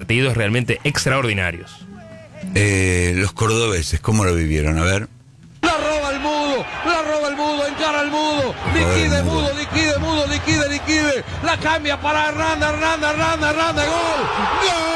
partidos realmente extraordinarios. Los cordobeses, ¿cómo lo vivieron? A ver. La roba el mudo, encara el mudo, liquide mudo, liquide, la cambia para Hernández, gol.